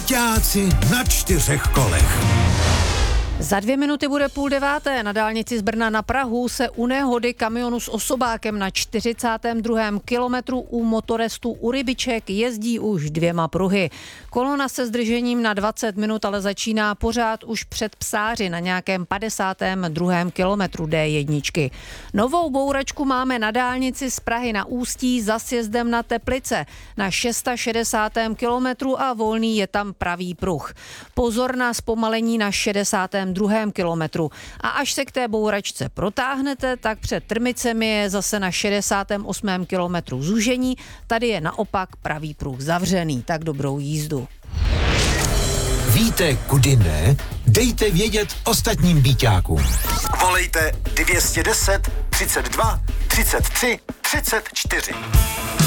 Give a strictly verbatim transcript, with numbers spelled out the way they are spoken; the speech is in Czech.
Byťáci na čtyřech kolech. Za dvě minuty bude půl deváté. Na dálnici z Brna na Prahu se u nehody kamionu s osobákem na čtyřicátém druhém kilometru u motorestu u Rybiček jezdí už dvěma pruhy. Kolona se zdržením na dvacet minut ale začíná pořád už před Psáři na nějakém padesátém druhém kilometru D jedna. Novou bouračku máme na dálnici z Prahy na Ústí za sjezdem na Teplice na šedesátém šestém kilometru a volný je tam pravý pruh. Pozor na zpomalení na šedesátém druhém kilometru. A až se k té bouračce protáhnete, tak před Trmicemi je zase na šedesátém osmém kilometru zúžení. Tady je naopak pravý pruh zavřený. Tak dobrou jízdu. Víte, kudy ne? Dejte vědět ostatním byťákům. Volejte dvě stě deset, třicet dva, třicet tři, třicet čtyři.